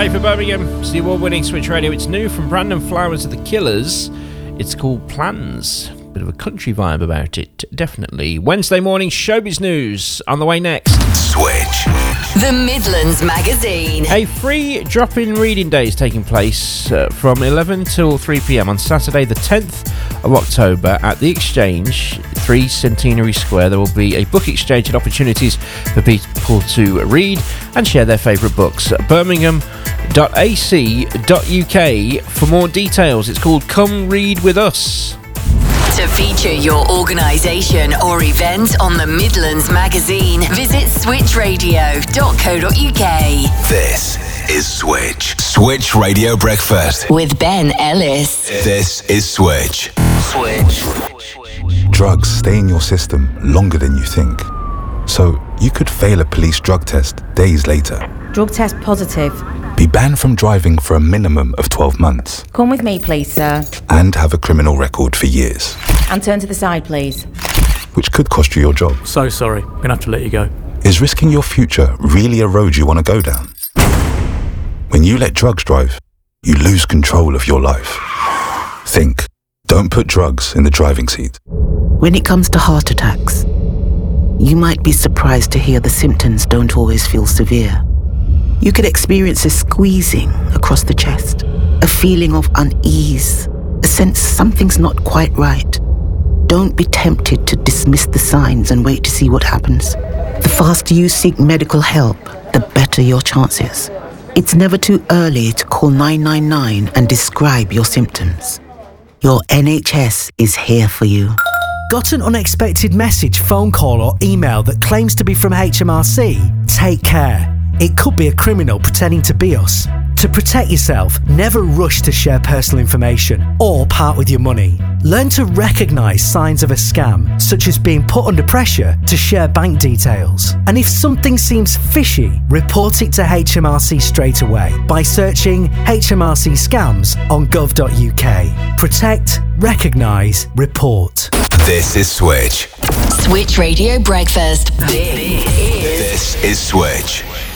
Hey, for Birmingham, it's the award-winning Switch Radio. It's new from Brandon Flowers of The Killers. It's called Plans. Bit of a country vibe about it, definitely. Wednesday morning showbiz news on the way next. Switch. The Midlands Magazine. A free drop-in reading day is taking place from 11 till 3 p.m. on Saturday the 10th of October at The Exchange, 3 Centenary Square. There will be a book exchange and opportunities for people to read and share their favourite books. Birmingham.ac.uk for more details. It's called Come Read With Us. To feature your organisation or event on the Midlands Magazine, visit switchradio.co.uk. This is Switch. Switch Radio Breakfast. With Ben Ellis. This is Switch. Switch. Drugs stay in your system longer than you think. So you could fail a police drug test days later. Drug test positive. Be banned from driving for a minimum of 12 months. Come with me, please, sir. And have a criminal record for years. And turn to the side, please. Which could cost you your job. So sorry, I'm gonna have to let you go. Is risking your future really a road you want to go down? When you let drugs drive, you lose control of your life. Think. Don't put drugs in the driving seat. When it comes to heart attacks, you might be surprised to hear the symptoms don't always feel severe. You could experience a squeezing across the chest, a feeling of unease, a sense something's not quite right. Don't be tempted to dismiss the signs and wait to see what happens. The faster you seek medical help, the better your chances. It's never too early to call 999 and describe your symptoms. Your NHS is here for you. Got an unexpected message, phone call or email that claims to be from HMRC? Take care. It could be a criminal pretending to be us. To protect yourself, never rush to share personal information or part with your money. Learn to recognise signs of a scam, such as being put under pressure to share bank details. And if something seems fishy, report it to HMRC straight away by searching HMRC scams on gov.uk. Protect, recognise, report. This is Switch. Switch Radio Breakfast. This is Switch.